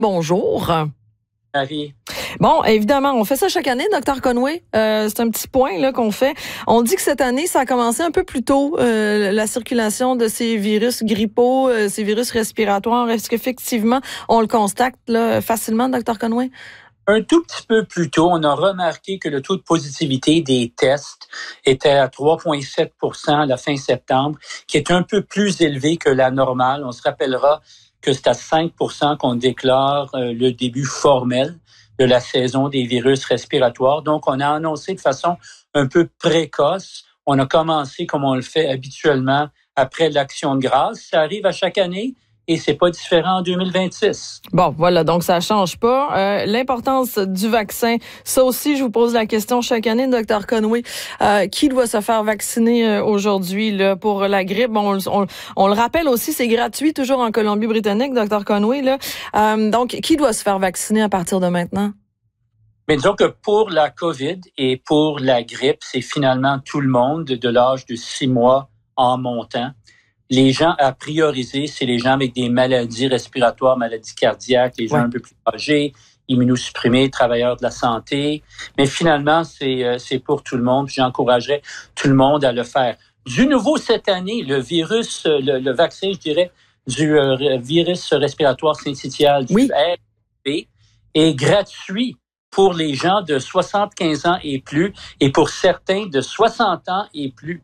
Bonjour. Marie. Bon, évidemment, on fait ça chaque année, Dr Conway. C'est un petit point là qu'on fait. On dit que cette année, ça a commencé un peu plus tôt, la circulation de ces virus grippaux, ces virus respiratoires. Est-ce qu'effectivement, on le constate là, facilement, Dr Conway? Un tout petit peu plus tôt, on a remarqué que le taux de positivité des tests était à 3,7 % à la fin septembre, qui est un peu plus élevé que la normale. On se rappellera que c'est à 5 % qu'on déclare le début formel de la saison des virus respiratoires. Donc, on a annoncé de façon un peu précoce. On a commencé comme on le fait habituellement après l'Action de grâce. Ça arrive à chaque année. Et c'est pas différent en 2026. Bon, voilà, donc ça change pas. L'importance du vaccin, ça aussi, je vous pose la question chaque année, Dr Conway. Qui doit se faire vacciner aujourd'hui là, pour la grippe? Bon, on le rappelle aussi, c'est gratuit toujours en Colombie-Britannique, Dr Conway. Là. Donc, qui doit se faire vacciner à partir de maintenant? Mais disons que pour la COVID et pour la grippe, c'est finalement tout le monde de l'âge de 6 mois en montant. Les gens à prioriser, c'est les gens avec des maladies respiratoires, maladies cardiaques, les gens un peu plus âgés, immunosupprimés, travailleurs de la santé. Mais finalement, c'est pour tout le monde. J'encouragerais tout le monde à le faire. Du nouveau cette année, le virus, le vaccin, je dirais, du virus respiratoire syncytial, du RSV, est gratuit pour les gens de 75 ans et plus et pour certains de 60 ans et plus.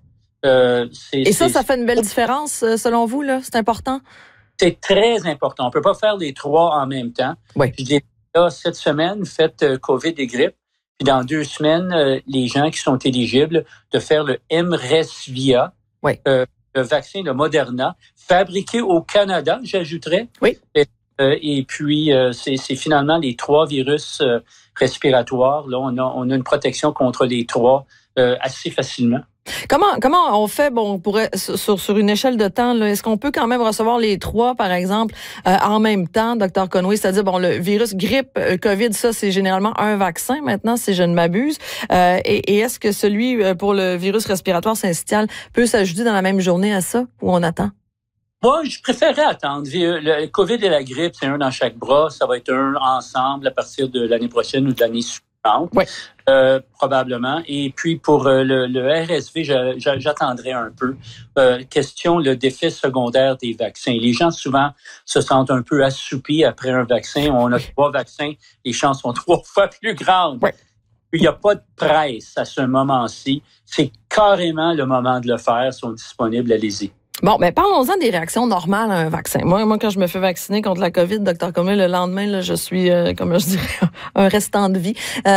Et ça fait une belle différence, selon vous, là? C'est important? C'est très important. On peut pas faire les trois en même temps. Oui. Je dis là, cette semaine, faites COVID et grippe. Puis dans 2 semaines, les gens qui sont éligibles de faire le mRESVIA, le vaccin de Moderna, fabriqué au Canada, j'ajouterais. Oui. Et puis, c'est finalement les 3 virus respiratoires. Là, on a une protection contre les 3 assez facilement. Comment on fait, bon, sur une échelle de temps, là, est-ce qu'on peut quand même recevoir les 3, par exemple, en même temps, Dr Conway? C'est-à-dire, bon, le virus grippe, COVID, ça, c'est généralement un vaccin maintenant, si je ne m'abuse. Et est-ce que celui pour le virus respiratoire syncytial peut s'ajouter dans la même journée à ça, ou on attend? Moi, je préférerais attendre. Le COVID et la grippe, c'est un dans chaque bras. Ça va être un ensemble à partir de l'année prochaine ou de l'année suivante. Oui. Probablement. Et puis, pour le RSV, j'attendrai un peu. Question d'effet secondaire des vaccins. Les gens, souvent, se sentent un peu assoupis après un vaccin. On a 3 vaccins. Les chances sont 3 fois plus grandes. Oui. Il n'y a pas de presse à ce moment-ci. C'est carrément le moment de le faire. Ils sont disponibles, allez-y. Bon, ben parlons-en des réactions normales à un vaccin. Moi, quand je me fais vacciner contre la COVID, Dr Conway, le lendemain, là, je suis, comme je dirais, un restant de vie.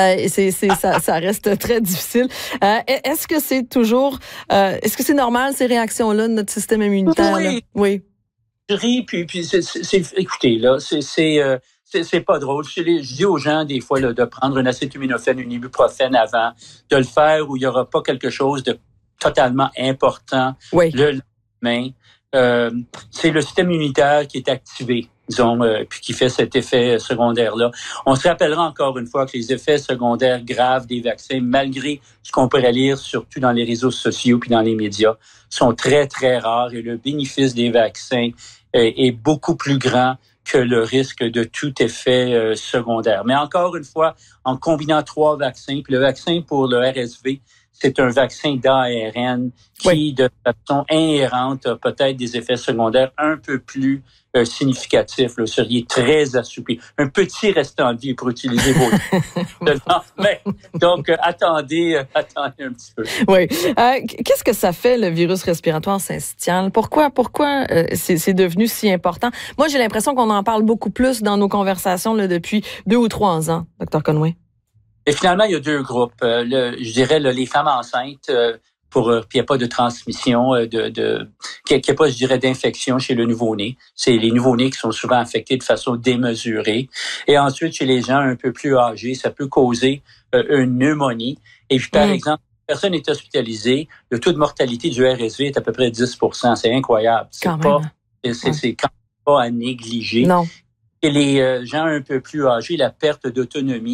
Ça reste très difficile. Est-ce que c'est toujours, est-ce que c'est normal ces réactions-là de notre système immunitaire? Oui. Là? Oui. Je ris, puis écoutez, là, c'est pas drôle. Je dis aux gens, des fois, là, de prendre une acétaminophène, une ibuprofène avant, de le faire où il n'y aura pas quelque chose de totalement important. Oui. C'est le système immunitaire qui est activé, disons, puis qui fait cet effet secondaire-là. On se rappellera encore une fois que les effets secondaires graves des vaccins, malgré ce qu'on pourrait lire, surtout dans les réseaux sociaux puis dans les médias, sont très, très rares et le bénéfice des vaccins est beaucoup plus grand que le risque de tout effet secondaire. Mais encore une fois, en combinant 3 vaccins, puis le vaccin pour le RSV, c'est un vaccin d'ARN qui, de façon inhérente, a peut-être des effets secondaires un peu plus significatifs. Vous seriez très assoupli. Un petit restant de vie pour utiliser vos mais donc, attendez un petit peu. Oui. Qu'est-ce que ça fait, le virus respiratoire syncytial? Pourquoi c'est devenu si important? Moi, j'ai l'impression qu'on en parle beaucoup plus dans nos conversations là, depuis 2 ou 3 ans, Dr Conway. Et finalement, il y a 2 groupes. Je dirais les femmes enceintes, pour qu'il n'y ait pas de transmission, qu'il n'y ait pas, je dirais, d'infection chez le nouveau-né. C'est les nouveau-nés qui sont souvent affectés de façon démesurée. Et ensuite, chez les gens un peu plus âgés, ça peut causer une pneumonie. Et puis, par exemple, si une personne est hospitalisée, le taux de mortalité du RSV est à peu près 10 %. C'est incroyable. C'est quand même pas à négliger. Non. Et les gens un peu plus âgés, la perte d'autonomie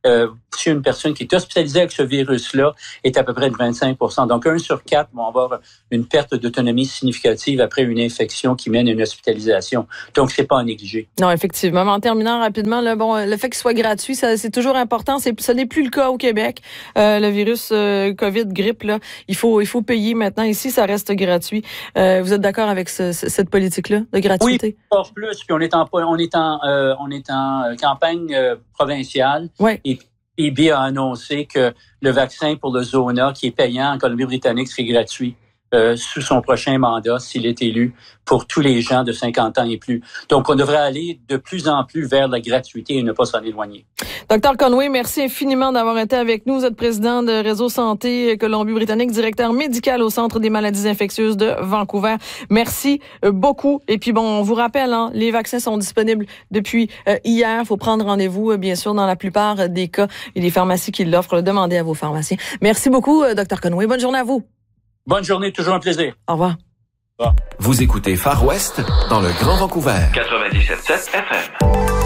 si une personne qui est hospitalisée avec ce virus-là est à peu près de 25%. Donc, 1 sur 4 vont avoir une perte d'autonomie significative après une infection qui mène à une hospitalisation. Donc, c'est pas à négliger. Non, effectivement. En terminant rapidement, là, bon, le fait qu'il soit gratuit, c'est toujours important. Ce n'est plus le cas au Québec. Le virus COVID, grippe, là, il faut payer maintenant. Ici, ça reste gratuit. Vous êtes d'accord avec cette politique-là de gratuité? Oui, encore plus. Puis on est en campagne provinciale. Ouais. Et PB a annoncé que le vaccin pour le Zona, qui est payant en Colombie-Britannique, serait gratuit sous son prochain mandat, s'il est élu, pour tous les gens de 50 ans et plus. Donc, on devrait aller de plus en plus vers la gratuité et ne pas s'en éloigner. Dr Conway, merci infiniment d'avoir été avec nous. Vous êtes président de Réseau Santé Colombie-Britannique, directeur médical au Centre des maladies infectieuses de Vancouver. Merci beaucoup. Et puis, bon, on vous rappelle, hein, les vaccins sont disponibles depuis hier. Il faut prendre rendez-vous, bien sûr, dans la plupart des cas. Il y a des pharmacies qui l'offrent. Demandez à vos pharmaciens. Merci beaucoup, Dr Conway. Bonne journée à vous. Bonne journée, toujours un plaisir. Au revoir. Vous écoutez Far West dans le Grand Vancouver. 97.7 FM.